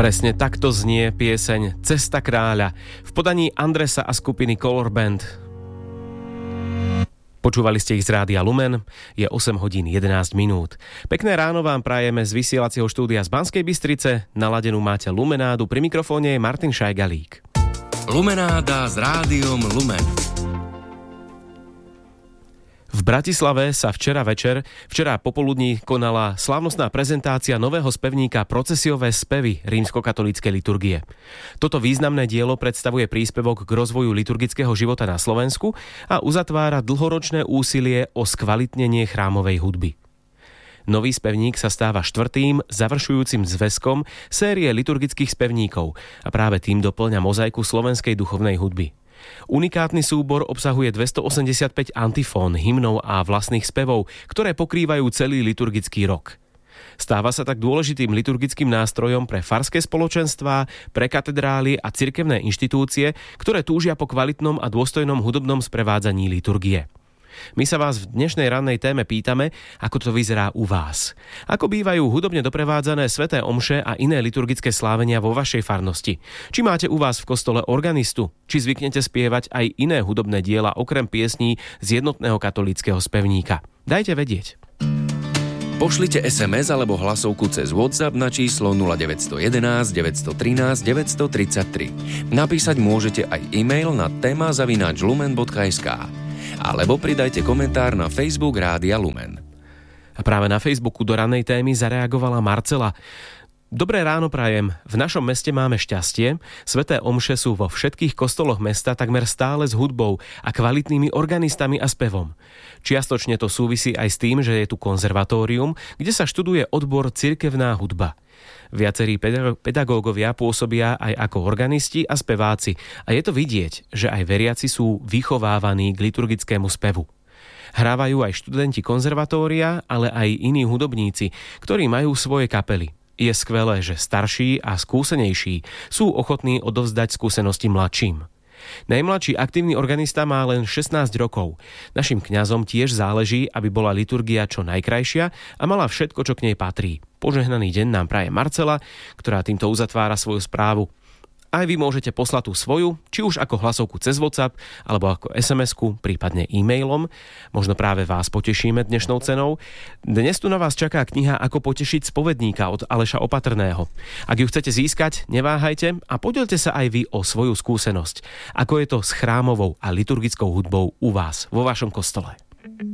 Presne takto znie pieseň Cesta kráľa v podaní Andresa a skupiny Color Band. Počúvali ste ich z Rádia Lumen, je 8 hodín 11 minút. Pekné ráno vám prajeme z vysielacieho štúdia z Banskej Bystrice, naladenú máte Lumenádu, pri mikrofóne je Martin Šajgalík. Lumenáda s Rádiom Lumen. V Bratislave sa včera popoludní konala slávnostná prezentácia nového spevníka Procesiové spevy rímskokatolíckej liturgie. Toto významné dielo predstavuje príspevok k rozvoju liturgického života na Slovensku a uzatvára dlhoročné úsilie o skvalitnenie chrámovej hudby. Nový spevník sa stáva štvrtým, završujúcim zväzkom série liturgických spevníkov a práve tým doplňa mozaiku slovenskej duchovnej hudby. Unikátny súbor obsahuje 285 antifón, hymnov a vlastných spevov, ktoré pokrývajú celý liturgický rok. Stáva sa tak dôležitým liturgickým nástrojom pre farské spoločenstvá, pre katedrály a cirkevné inštitúcie, ktoré túžia po kvalitnom a dôstojnom hudobnom sprevádzaní liturgie. My sa vás v dnešnej rannej téme pýtame, ako to vyzerá u vás. Ako bývajú hudobne doprevádzané sväté omše a iné liturgické slávenia vo vašej farnosti? Či máte u vás v kostole organistu? Či zvyknete spievať aj iné hudobné diela okrem piesní z jednotného katolíckeho spevníka? Dajte vedieť. Pošlite SMS alebo hlasovku cez WhatsApp na číslo 0911 913 933. Napísať môžete aj e-mail na téma@lumen.sk. alebo pridajte komentár na Facebook Rádia Lumen. A práve na Facebooku do ranej témy zareagovala Marcela. Dobré ráno prajem. V našom meste máme šťastie. Sväté omše sú vo všetkých kostoloch mesta takmer stále s hudbou a kvalitnými organistami a spevom. Čiastočne to súvisí aj s tým, že je tu konzervatórium, kde sa študuje odbor cirkevná hudba. Viacerí pedagógovia pôsobia aj ako organisti a speváci a je to vidieť, že aj veriaci sú vychovávaní k liturgickému spevu. Hrávajú aj študenti konzervatória, ale aj iní hudobníci, ktorí majú svoje kapely. Je skvelé, že starší a skúsenejší sú ochotní odovzdať skúsenosti mladším. Najmladší aktívny organista má len 16 rokov. Našim kňazom tiež záleží, aby bola liturgia čo najkrajšia a mala všetko, čo k nej patrí. Požehnaný deň nám praje Marcela, ktorá týmto uzatvára svoju správu. Aj vy môžete poslať tú svoju, či už ako hlasovku cez WhatsApp, alebo ako SMS-ku, prípadne e-mailom. Možno práve vás potešíme dnešnou cenou. Dnes tu na vás čaká kniha Ako potešiť spovedníka od Aleša Opatrného. Ak ju chcete získať, neváhajte a podielte sa aj vy o svoju skúsenosť. Ako je to s chrámovou a liturgickou hudbou u vás, vo vašom kostole.